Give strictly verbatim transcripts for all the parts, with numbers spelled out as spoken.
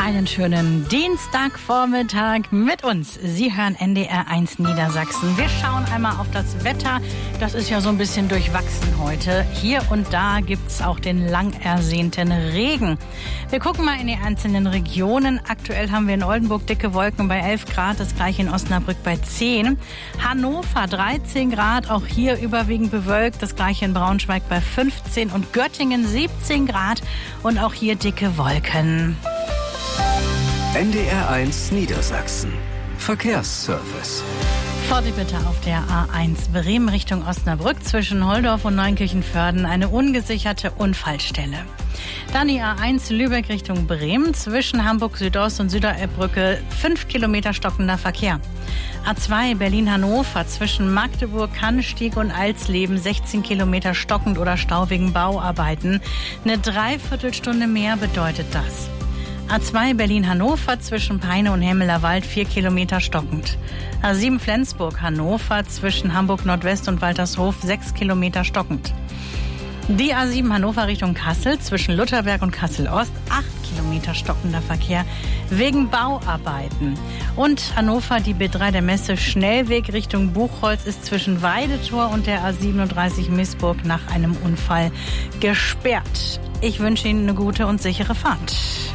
einen schönen Dienstagvormittag mit uns. Sie hören N D R eins Niedersachsen. Wir schauen einmal auf das Wetter. Das ist ja so ein bisschen durchwachsen heute. Hier und da gibt's auch den lang ersehnten Regen. Wir gucken mal in die einzelnen Regionen. Aktuell haben wir in Oldenburg dicke Wolken bei elf Grad, das gleiche in Osnabrück bei zehn. Hannover dreizehn Grad, auch hier überwiegend bewölkt, das gleiche in Braunschweig bei fünfzehn und Göttingen siebzehn Grad und auch hier dicke Wolken. N D R eins Niedersachsen. Verkehrsservice. Vorsicht bitte auf der A eins Bremen Richtung Osnabrück zwischen Holdorf und Neunkirchenvörden eine ungesicherte Unfallstelle. Dann die A eins Lübeck Richtung Bremen zwischen Hamburg Südost und Süderelbbrücke fünf Kilometer stockender Verkehr. A zwei Berlin-Hannover zwischen Magdeburg, Kannstieg und Alsleben sechzehn Kilometer stockend oder Stau wegen Bauarbeiten. Eine Dreiviertelstunde mehr bedeutet das. A zwei Berlin-Hannover zwischen Peine und Hemmelerwald vier Kilometer stockend. A sieben Flensburg-Hannover zwischen Hamburg-Nordwest und Waltershof sechs Kilometer stockend. Die A sieben Hannover Richtung Kassel zwischen Lutherberg und Kassel-Ost acht Kilometer stockender Verkehr wegen Bauarbeiten. Und Hannover, die B drei der Messe Schnellweg Richtung Buchholz ist zwischen Weidetor und der A siebenunddreißig Missburg nach einem Unfall gesperrt. Ich wünsche Ihnen eine gute und sichere Fahrt.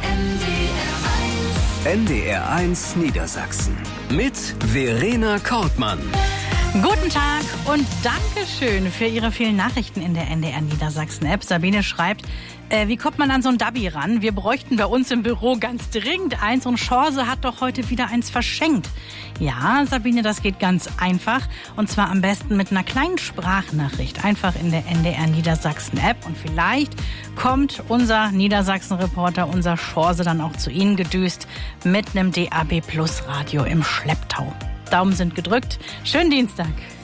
N D R eins Niedersachsen mit Verena Kortmann. Guten Tag und Dankeschön für Ihre vielen Nachrichten in der N D R Niedersachsen-App. Sabine schreibt, äh, wie kommt man an so ein Dabi ran? Wir bräuchten bei uns im Büro ganz dringend eins und Chance hat doch heute wieder eins verschenkt. Ja, Sabine, das geht ganz einfach und zwar am besten mit einer kleinen Sprachnachricht. Einfach in der N D R Niedersachsen-App und vielleicht kommt unser Niedersachsen-Reporter, unser Chance dann auch zu Ihnen gedüst mit einem D A B Plus Radio im Schlepptau. Daumen sind gedrückt. Schönen Dienstag.